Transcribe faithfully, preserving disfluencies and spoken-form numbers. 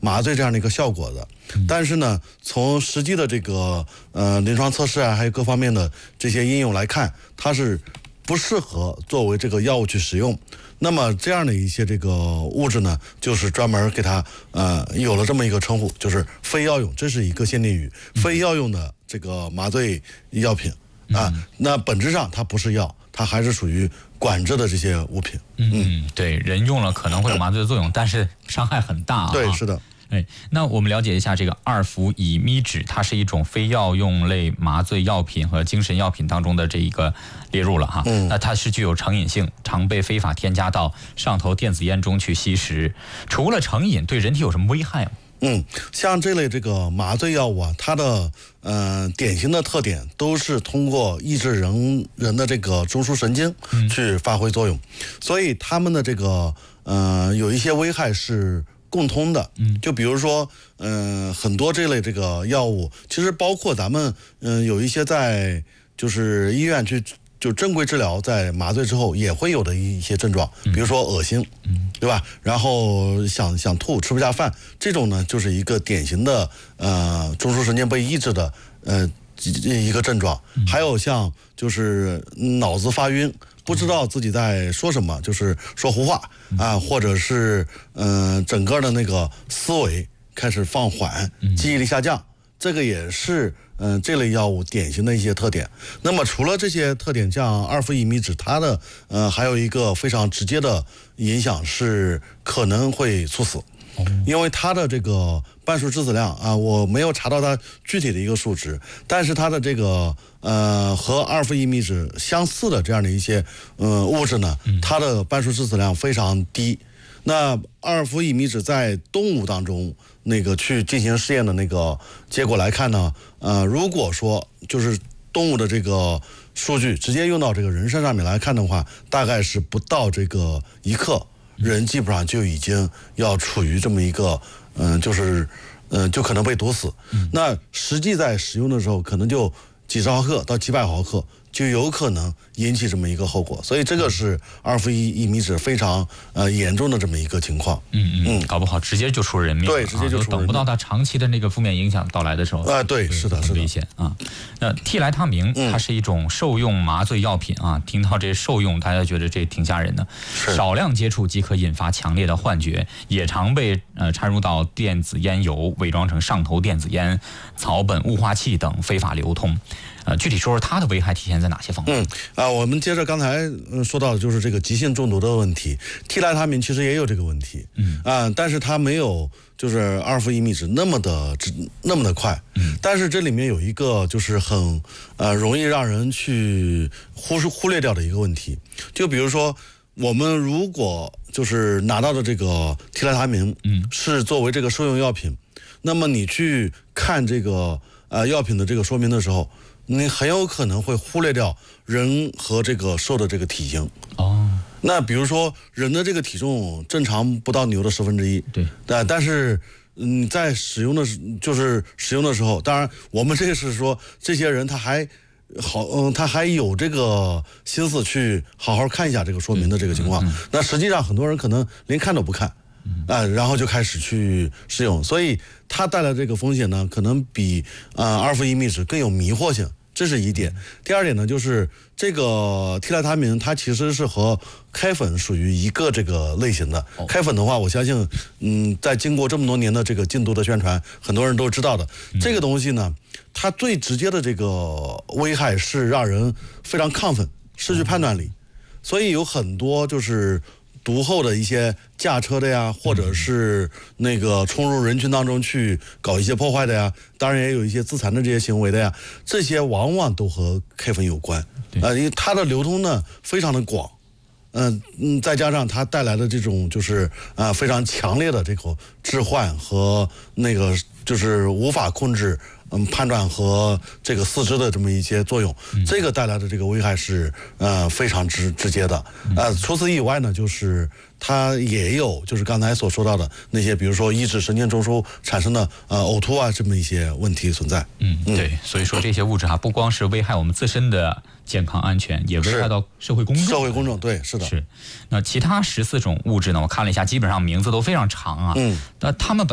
麻醉这样的一个效果的。但是呢，从实际的这个呃临床测试啊，还有各方面的这些应用来看，它是不适合作为这个药物去使用。那么这样的一些这个物质呢，就是专门给它呃有了这么一个称呼，就是非药用，这是一个限定语，非药用的这个麻醉药品啊。那本质上它不是药，它还是属于管制的这些物品。 嗯嗯，对，人用了可能会有麻醉的作用，但是伤害很大啊。 对，是的。 哎，那我们了解一下这个二氟乙醚酯，它是一种非药用类麻醉药品和精神药品当中的这一个列入了哈。嗯，那它是具有成瘾性，常被非法添加到上头电子烟中去吸食。除了成瘾，对人体有什么危害吗？ 嗯，像这类这个麻醉药物啊，它的呃典型的特点都是通过抑制人人的这个中枢神经去发挥作用，嗯、所以它们的这个呃有一些危害是共通的。嗯，就比如说，嗯、呃，很多这类这个药物，其实包括咱们嗯、呃、有一些在就是医院去。就正规治疗在麻醉之后也会有的一些症状，比如说恶心，嗯，对吧？然后想想吐，吃不下饭，这种呢就是一个典型的呃中枢神经被抑制的呃一个症状。还有像就是脑子发晕，不知道自己在说什么，就是说胡话啊，或者是嗯、呃、整个的那个思维开始放缓，记忆力下降，这个也是。嗯、呃，这类药物典型的一些特点。那么除了这些特点，像二氟乙醚酯，它的呃还有一个非常直接的影响是可能会猝死，因为它的这个半数质子量啊，我没有查到它具体的一个数值，但是它的这个呃和二氟乙醚酯相似的这样的一些呃物质呢，它的半数质子量非常低。那二氟乙醚酯在动物当中那个去进行试验的那个结果来看呢，呃，如果说就是动物的这个数据直接用到这个人身上面来看的话，大概是不到这个一克，人基本上就已经要处于这么一个，嗯、呃，就是，嗯、呃，就可能被毒死。那实际在使用的时候，可能就几十毫克到几百毫克。就有可能引起这么一个后果，所以这个是二氟乙醚酯非常呃严重的这么一个情况。 嗯嗯，搞不好直接就出人命了。 对，直接就出人命， 等不到它长期的那个负面影响到来的时候。 啊，对，是的，是的， 危险啊。那替来他明，它是一种受用麻醉药品啊。听到这受用，大家觉得这挺吓人的。少量接触即可引发强烈的幻觉，也常被呃掺入到电子烟油，伪装成上头电子烟、草本雾化器等非法流通。呃，具体说说它的危害体现在哪些方面？ 嗯啊，我们接着刚才嗯说到的就是这个急性中毒的问题，替来他明其实也有这个问题，嗯啊，但是它没有就是二氟乙醚酯那么的那么的快，嗯，但是这里面有一个就是很呃容易让人去忽视忽略掉的一个问题，就比如说我们如果就是拿到的这个替来他明，嗯，是作为这个受用药品，那么你去看这个呃药品的这个说明的时候。你很有可能会忽略掉人和这个兽的这个体型哦。那比如说人的这个体重正常不到牛的十分之一， 对， 但但是嗯，在使用的就是使用的时候，当然我们这是说这些人他还好，嗯，他还有这个心思去好好看一下这个说明的这个情况。嗯嗯嗯、那实际上很多人可能连看都不看。啊、呃，然后就开始去使用，所以它带来这个风险呢，可能比呃二氟乙醚酯更有迷惑性，这是一点。第二点呢，就是这个替来他明，它其实是和开粉属于一个这个类型的。开粉的话，我相信，嗯，在经过这么多年的这个禁毒的宣传，很多人都知道的。这个东西呢，它最直接的这个危害是让人非常亢奋，失去判断力，所以有很多就是。毒后的一些驾车的呀，或者是那个冲入人群当中去搞一些破坏的呀，当然也有一些自残的这些行为的呀，这些往往都和开粉有关。呃，因为它的流通呢非常的广，嗯、呃、嗯，再加上它带来的这种就是啊、呃、非常强烈的这个置换和那个就是无法控制。嗯，判断和这个四肢的这么一些作用，嗯、这个带来的这个危害是呃非常直直接的。呃，除此以外呢，就是它也有就是刚才所说到的那些，比如说抑制神经中枢产生的呃呕吐啊这么一些问题存在。 嗯，对，所以说这些物质哈，不光是危害我们自身的健康安全，也危害到社会公众。 社会公众，对，是的。 是。那其他十四种物质呢？我看了一下，基本上名字都非常长啊。嗯。那他们本